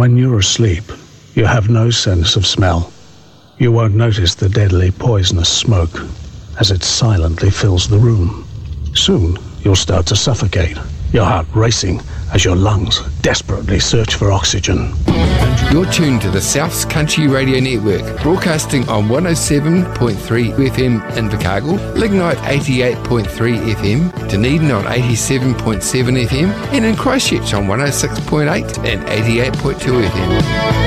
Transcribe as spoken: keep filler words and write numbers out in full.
When you're asleep, you have no sense of smell. You won't notice the deadly poisonous smoke as it silently fills the room. Soon, you'll start to suffocate, your heart racing as your lungs desperately search for oxygen. You're tuned to the South's Country Radio Network, broadcasting on one oh seven point three F M in Invercargill, Lignite eighty-eight point three F M, Dunedin on eighty-seven point seven F M, and in Christchurch on one oh six point eight and eighty-eight point two F M.